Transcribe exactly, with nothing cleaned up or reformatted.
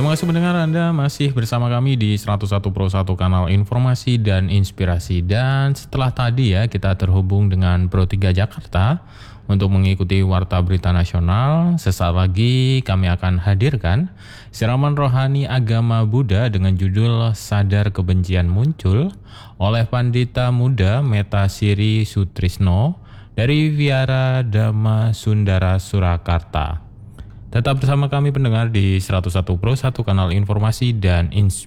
Terima kasih mendengar, Anda masih bersama kami di seratus satu Pro satu kanal informasi dan inspirasi. Dan setelah tadi ya kita terhubung dengan Pro tiga Jakarta untuk mengikuti Warta Berita Nasional. Sesaat lagi kami akan hadirkan siraman rohani agama Buddha dengan judul Sadar Kebencian Muncul oleh Pandita Muda Meta Siri Sutrisno dari Viara Dhamma Sundara Surakarta. Tetap bersama kami pendengar di seratus satu Pro satu kanal informasi dan inspirasi.